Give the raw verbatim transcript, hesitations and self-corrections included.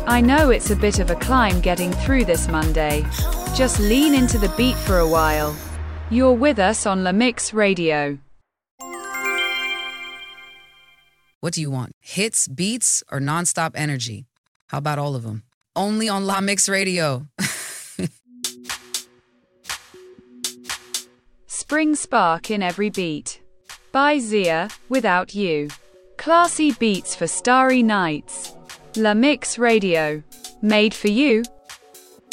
I know it's a bit of a climb getting through this Monday. Just lean into the beat for a while. You're with us on La Mix Radio. What do you want? Hits, beats, or nonstop energy? How about all of them? Only on La Mix Radio. Spring spark in every beat. By Zia, Without You. Classy beats for starry nights. La Mix Radio. Made for you,